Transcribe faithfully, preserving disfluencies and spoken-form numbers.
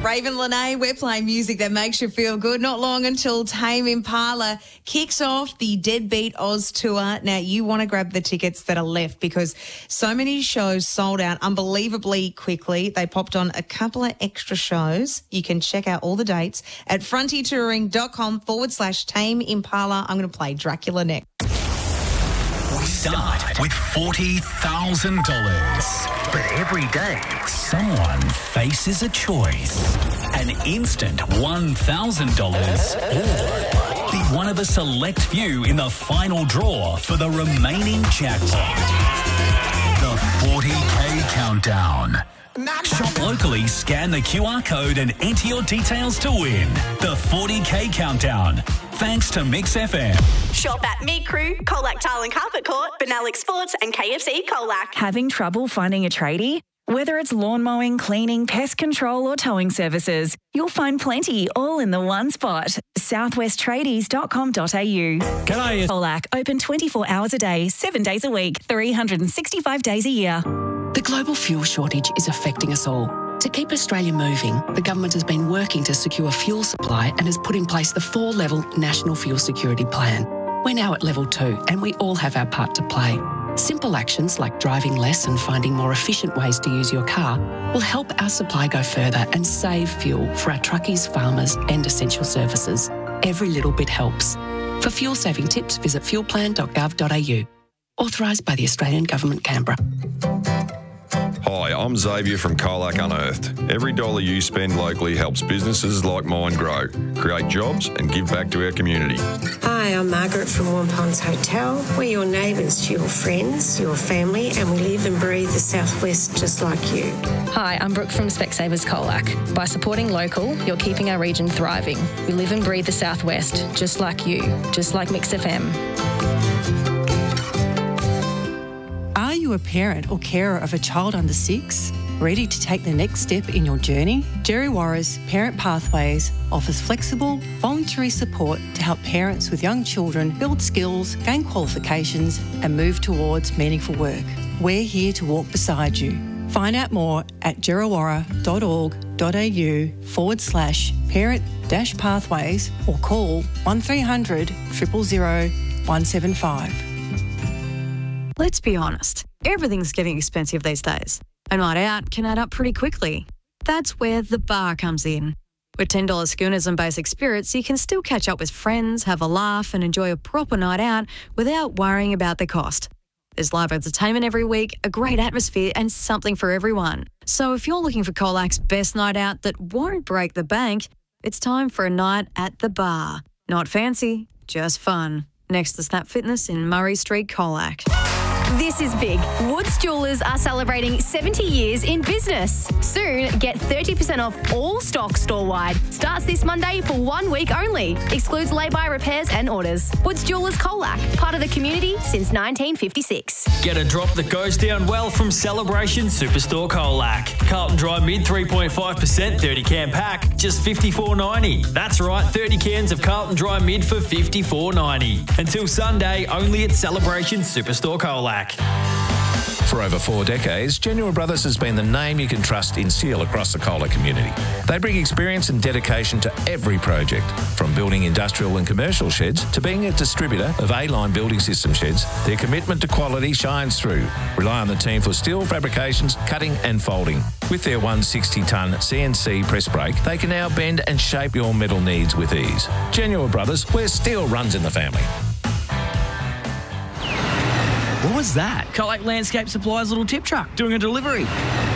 Raven Lene, we're playing music that makes you feel good. Not long until Tame Impala kicks off the Deadbeat Oz tour. Now, you want to grab the tickets that are left because so many shows sold out unbelievably quickly. They popped on a couple of extra shows. You can check out all the dates at frontiertouring.com forward slash Tame Impala. I'm going to play Dracula next. We start with forty thousand dollars. But every day, Someone faces a choice. An instant one thousand dollars or be one of a select few in the final draw for the remaining jackpot. The forty K Countdown. Shop locally, scan the Q R code and enter your details to win. The forty K Countdown. Thanks to Mix F M. Shop at Meat Crew, Colac Tile and Carpet Court, Benelux Sports and K F C Colac. Having trouble finding a tradie? Whether it's lawn mowing, cleaning, pest control or towing services, you'll find plenty all in the one spot. southwest tradies dot com dot a u. Can I... Colac, open twenty-four hours a day, seven days a week, three hundred sixty-five days a year. The global fuel shortage is affecting us all. To keep Australia moving, the government has been working to secure fuel supply and has put in place the four-level National Fuel Security Plan. We're now at level two and we all have our part to play. Simple actions like driving less and finding more efficient ways to use your car will help our supply go further and save fuel for our truckies, farmers and essential services. Every little bit helps. For fuel-saving tips, visit fuel plan dot gov dot a u. Authorised by the Australian Government, Canberra. Hi, I'm Xavier from Colac Unearthed. Every dollar you spend locally helps businesses like mine grow, create jobs and give back to our community. Hi, I'm Margaret from Warm Ponds Hotel. We're your neighbours to your friends, your family, and we live and breathe the southwest just like you. Hi, I'm Brooke from Specsavers Colac. By supporting local, you're keeping our region thriving. We live and breathe the southwest just like you, just like Mix F M. Are you a parent or carer of a child under six? Ready to take the next step in your journey? Djerriwarrh's Parent Pathways offers flexible, voluntary support to help parents with young children build skills, gain qualifications and move towards meaningful work. We're here to walk beside you. Find out more at djerriwarrh dot org dot a u forward slash parent dash pathways or call one three hundred, zero zero zero, one seven five. Let's be honest, everything's getting expensive these days. A night out can add up pretty quickly. That's where The Bar comes in. With ten dollars schooners and basic spirits, you can still catch up with friends, have a laugh and enjoy a proper night out without worrying about the cost. There's live entertainment every week, a great atmosphere and something for everyone. So if you're looking for Colac's best night out that won't break the bank, it's time for a night at The Bar. Not fancy, just fun. Next to Snap Fitness in Murray Street, Colac. This is big. Woods Jewellers are celebrating seventy years in business. Soon, get thirty percent off all stock store-wide. Starts this Monday for one week only. Excludes lay-by repairs and orders. Woods Jewellers Colac, part of the community since nineteen fifty-six. Get a drop that goes down well from Celebration Superstore Colac. Carlton Dry Mid three point five percent thirty can pack, just fifty-four ninety. That's right, thirty cans of Carlton Dry Mid for fifty-four ninety. Until Sunday, only at Celebration Superstore Colac. For over four decades, Genuine Brothers has been the name you can trust in steel across the Colac community. They bring experience and dedication to every project, from building industrial and commercial sheds to being a distributor of A-line building system sheds. Their commitment to quality shines through. Rely on the team for steel fabrications, cutting and folding. With their one hundred sixty tonne C N C press brake, they can now bend and shape your metal needs with ease. Genuine Brothers, where steel runs in the family. What was that? Colac Landscape Supplies little tip truck doing a delivery.